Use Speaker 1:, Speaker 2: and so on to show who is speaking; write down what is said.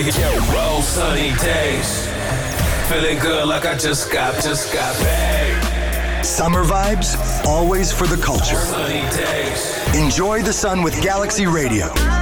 Speaker 1: Roll sunny days. Feeling good like I just got paid.
Speaker 2: Summer vibes, always for the culture.
Speaker 1: Sunny days.
Speaker 2: Enjoy the sun with Galaxy Radio.